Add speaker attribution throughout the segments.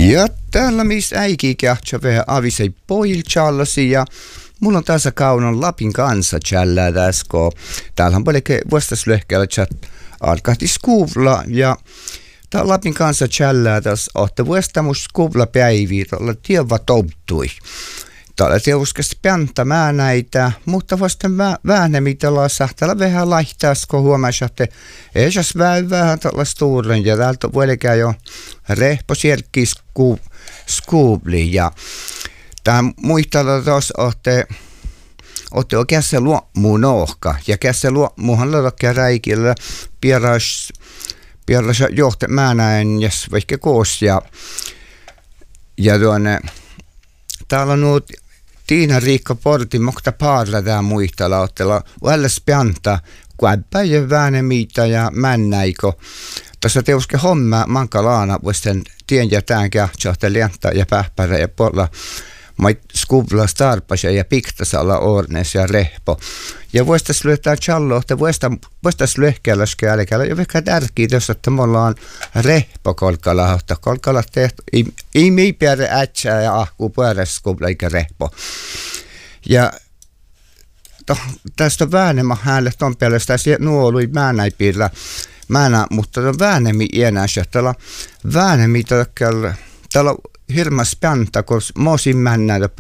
Speaker 1: Ja täällä missä äikin kähtsä vähän avisei poilchallasi ja mulla on tässä kaunon Lapin kanssa challaa tässä, kun täällä on paljon vastaslöhkällä chat alkahti skuvla ja tää Lapin kanssa challaa tässä, että vuostamus skuvla päiviä tuolla tieva toutui. Täällä teuskas pianta mä näitä, mutta vasta vähän mitä täällä vähän laihtaas, kun huomasi, että ei jos vähän tuolla stuuren ja täältä voidaan jo rehpo sielläkin skuvli ja tämä muistella tuossa, että oikein se luomu nohka ja kässä luomuhan löydäkään räikillä pieräs johte mä näin jos vaikka koos ja tuonne täällä on nuo Tiina Riikka Porti mokta paarla tää muistella ottella välles pianta kuäppäjä väänemiitä ja männäiko tässä teuske homma mankalaana vuosten tien ja tään kähtsahte lientä ja pähpärä ja porla mait skuvla starpasja ja piktasalla ornes ja rehpo. Ja vuostas lyöttää challo, että vuostas lyöhkäläskää, eli jo vähän tärkeää tässä, että me ollaan rehpo kolkala, että kolkala tehty, ei mii piärä ätsää ja ahkuu pyörässä skuvla eikä rehpo. Ja tästä väänemmä hänelle ton päälle, tässä nuolui määnäipiirillä, mutta väänemi iänässä, täällä väänemi täällä hirmas pianta, kun mosin männää toppe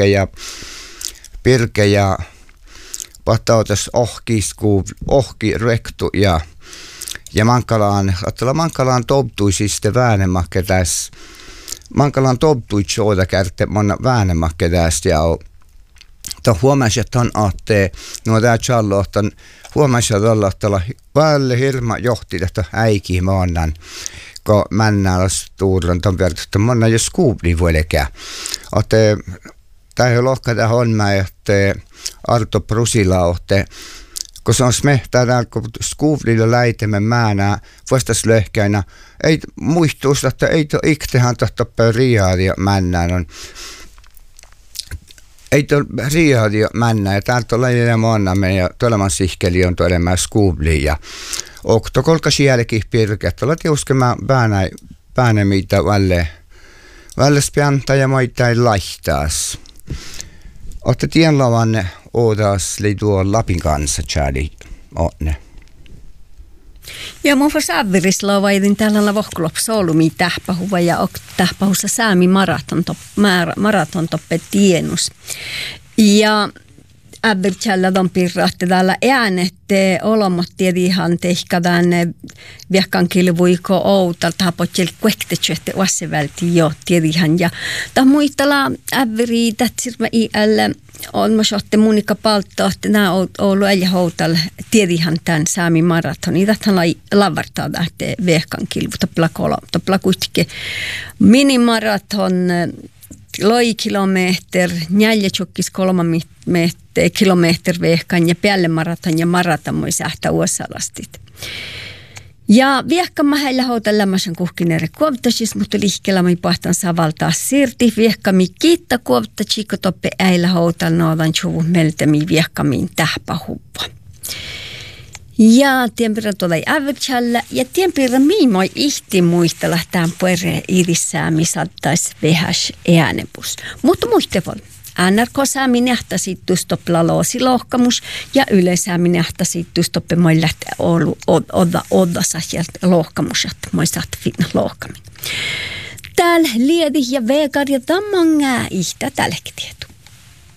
Speaker 1: pirke ja patautas ohki rektu ja mankalaan toptui siis sitten väänemakke tässä. Mankalaan toptui tjooda kärte monna väänemakke tästä ja huomasi, että on ahte, no tää challo, että huomasi, että välle hirma johti tästä äikiä maannan. Kun männäällä stuuran ton verran, että monna jos skuvli voidekään. Tämä ei lohka tämä homma, että Arto Prusila, kun se on smehtää täällä, kun skuvlilla läitemme määnää vastas löhkäinä, ei muistuus, että ei tuo iktehän tohtoppaa riaadia männään. Ei tuo riaadia männää, ja täältä on läjänä maannamme, ja tuoleman sihkeli on tuolemaan skuvliin, ja okto kolkas jälkeen pirkeä, tuolla tiuskemään päänä mitä välles pianta ja maita ei laihtaas. Olette tienlavanne ootas tuo Lapin kanssa, Charlie, onne.
Speaker 2: Ja mun fas avverisla vaidin tällä vohkulopsoolumi tähpahuva ja tähpahussa saami maraton toppe tienus. Ja Äbberkällä on pirrahti täällä äänette olomotti ihan tehkadaan viekkaan kilvuiko outal tapotsel kuektetsyötte vassevälti jo tiedihan ja ta muistella äbberi tätsirmä iällä on mä sotte munika paltto että nää ollut äijä houtal tiedihan tän saami maratoni tähän lavartaa tähte viekkaan kilvu topla kuitenkin minimaraton kilometer, 4,3 kilometer vehkan ja päälle maraton moi sähtä uosalastit. Ja viekka mä heillä houtan lämmäsen kuhkinere kuovtasis, mutta liikkeellä mä pahtan savaltaa sirti. Viekka mi kiitta kuovtasis, kun toppe äillä houtan noodan tjuvu meltemi viekka miin tähpahuppa. Ja tienpirran tuolla ei ävärkällä ja tienpirran miimoi ihti muistella tämän puereen idissään, missä ottais vähäs äänepus. Mutta muistevon, NRK-säämi nähtäsittus toppla loosilohkamus ja yleisäämi nähtäsittus toppe moi lähtee oddassa sieltä lohkamus, että moi saat lohkamin. Täällä liedi ja veekar ja tamman ihtä tälläkin tietu.